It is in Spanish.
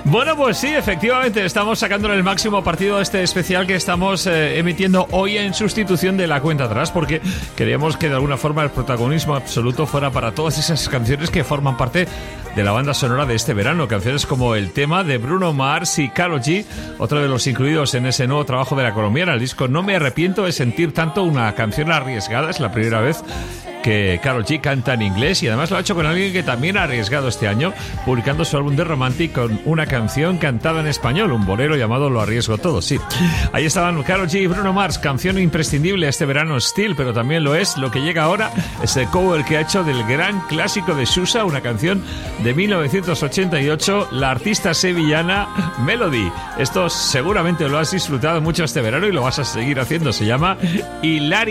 Bueno, pues sí, efectivamente, estamos sacándole el máximo partido a este especial que estamos emitiendo hoy en sustitución de La Cuenta Atrás, porque queríamos que de alguna forma el protagonismo absoluto fuera para todas esas canciones que forman parte de la banda sonora de este verano. Canciones como el tema de Bruno Mars y Karol G, otro de los incluidos en ese nuevo trabajo de la colombiana, el disco No me arrepiento de sentir tanto, una canción arriesgada. Es la primera vez que Karol G canta en inglés y además lo ha hecho con alguien que también ha arriesgado este año, publicando su álbum de Romantic con una canción cantada en español, un bolero llamado Lo arriesgo todo, sí. Ahí estaban Karol G y Bruno Mars, canción imprescindible este verano Still, pero también lo es lo que llega ahora, es el cover que ha hecho del gran clásico de Susa, una canción de 1988, la artista sevillana Melody. Esto seguramente lo has disfrutado mucho este verano y lo vas a seguir haciendo, se llama Hilaria.